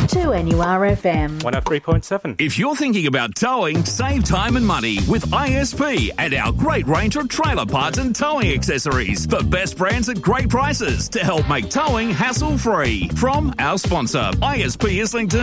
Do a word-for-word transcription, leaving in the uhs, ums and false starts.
two N U R F M. one oh three point seven. If you're thinking about towing, save time and money with I S P and our great range of trailer parts and towing accessories. The best brands at great prices to help make towing hassle-free. From our sponsor, I S P Islington.